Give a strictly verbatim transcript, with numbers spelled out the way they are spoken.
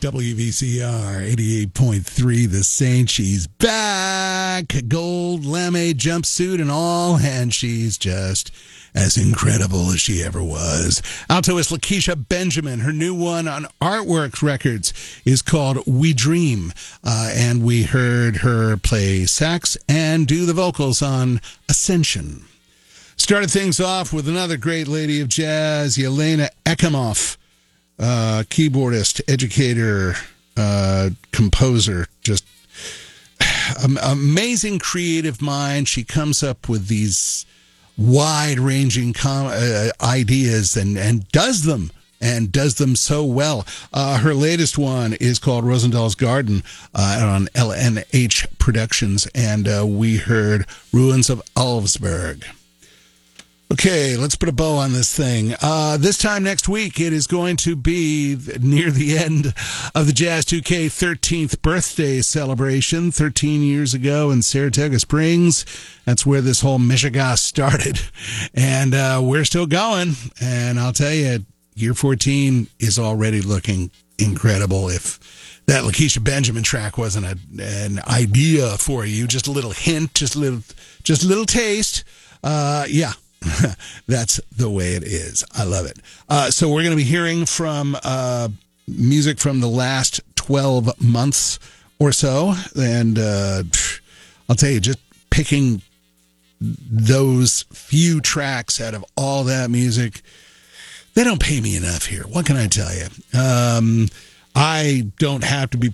W V C R eighty-eight point three, The Saint. She's back. Gold lame jumpsuit and all, and she's just as incredible as she ever was. Altoist Lakeisha Benjamin. Her new one on Artworks Records is called We Dream. Uh, and we heard her play sax and do the vocals on Ascension. Started things off with another great lady of jazz, Yelena Ekimov. Uh, keyboardist, educator, uh, composer, just um, amazing creative mind. She comes up with these wide-ranging com- uh, ideas and, and does them, and does them so well. Uh, her latest one is called Rosenthal's Garden uh, on L N H Productions, and uh, we heard Ruins of Alvsberg. Okay, let's put a bow on this thing. Uh, this time next week, it is going to be near the end of the Jazz two K thirteenth birthday celebration. thirteen years ago in Saratoga Springs. That's where this whole Michigas started. And uh, we're still going. And I'll tell you, year fourteen is already looking incredible. If that Lakeisha Benjamin track wasn't a, an idea for you, just a little hint, just a little, just a little taste, uh, yeah. That's the way it is. I love it. Uh, so we're going to be hearing from uh, music from the last twelve months or so. And uh, I'll tell you, just picking those few tracks out of all that music, they don't pay me enough here. What can I tell you? Um, I don't have to be